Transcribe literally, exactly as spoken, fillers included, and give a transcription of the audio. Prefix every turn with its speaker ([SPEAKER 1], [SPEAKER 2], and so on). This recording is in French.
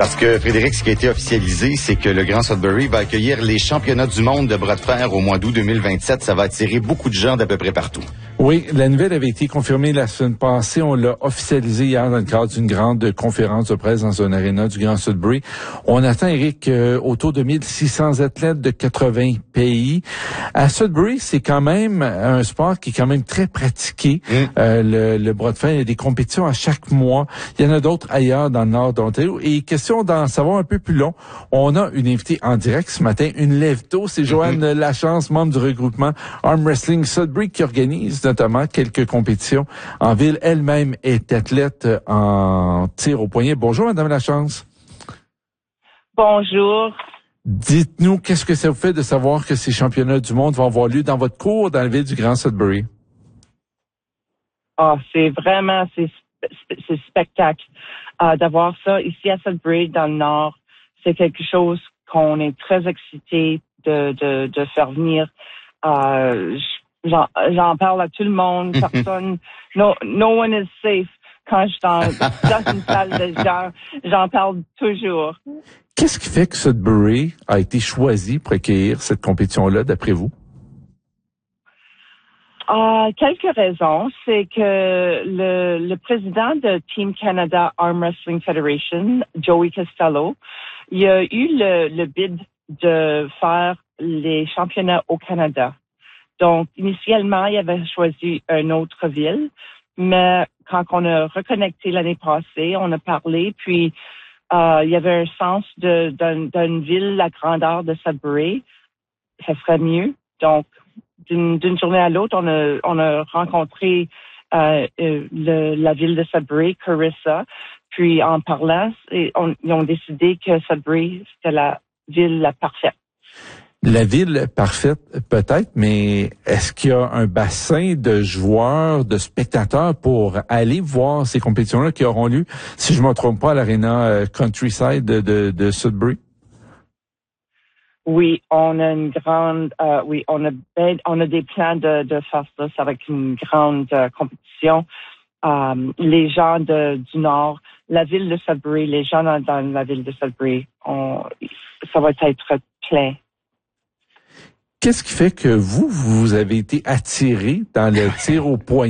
[SPEAKER 1] Parce que, Frédéric, ce qui a été officialisé, c'est que le Grand Sudbury va accueillir les championnats du monde de bras de fer au mois d'août deux mille vingt-sept. Ça va attirer beaucoup de gens d'à peu près partout.
[SPEAKER 2] Oui, la nouvelle avait été confirmée la semaine passée. On l'a officialisé hier dans le cadre d'une grande conférence de presse dans un aréna du Grand Sudbury. On attend, Eric, euh, autour de mille six cents athlètes de quatre-vingts pays. À Sudbury, c'est quand même un sport qui est quand même très pratiqué. Mm. Euh, le, le bras de fer, il y a des compétitions à chaque mois. Il y en a d'autres ailleurs dans le nord d'Ontario. Et question d'en savoir un peu plus long, on a une invitée en direct ce matin, une lève-tôt. C'est Joanne mm-hmm. Lachance, membre du regroupement Arm Wrestling Sudbury, qui organise notamment quelques compétitions en ville. Elle-même est athlète en tir au poignet. Bonjour, Madame Lachance.
[SPEAKER 3] Bonjour.
[SPEAKER 2] Dites-nous, qu'est-ce que ça vous fait de savoir que ces championnats du monde vont avoir lieu dans votre cour dans la ville du Grand Sudbury?
[SPEAKER 3] Ah, c'est vraiment, c'est, c'est spectacle. Euh, d'avoir ça ici à Sudbury, dans le Nord, c'est quelque chose qu'on est très excités de, de, de faire venir. Euh, j'en, j'en parle à tout le monde. Personne, no, no one is safe. Quand je suis dans, dans une salle de gens, j'en parle toujours.
[SPEAKER 2] Qu'est-ce qui fait que Sudbury a été choisi pour accueillir cette compétition-là, d'après vous?
[SPEAKER 3] Euh, quelques raisons. C'est que le, le président de Team Canada Arm Wrestling Federation, Joey Costello, il a eu le, le bid de faire les championnats au Canada. Donc, initialement, il avait choisi une autre ville, mais quand on a reconnecté l'année passée, on a parlé, puis euh, il y avait un sens de, d'un, d'une ville, la grandeur de Sudbury, ça serait mieux. Donc, D'une, d'une journée à l'autre, on a, on a rencontré euh, euh, le, la ville de Sudbury, Carissa. Puis en parlant, on, ils ont décidé que Sudbury, c'était la ville la parfaite.
[SPEAKER 2] La ville parfaite, peut-être, mais est-ce qu'il y a un bassin de joueurs, de spectateurs pour aller voir ces compétitions-là qui auront lieu, si je ne me trompe pas, à l'aréna Countryside de, de, de Sudbury?
[SPEAKER 3] Oui, on a une grande, euh, oui, on a, ben, on a des plans de, de faire ça avec une grande euh, compétition. Euh, les gens de, du Nord, la ville de Sudbury, les gens dans, dans la ville de Sudbury, on, ça va être plein.
[SPEAKER 2] Qu'est-ce qui fait que vous, vous avez été attiré dans le tir au poignet?